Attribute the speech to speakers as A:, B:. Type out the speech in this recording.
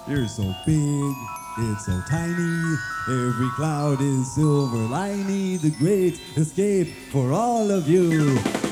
A: You're so big, it's so tiny. Every cloud is silver lining. The great escape for all of you.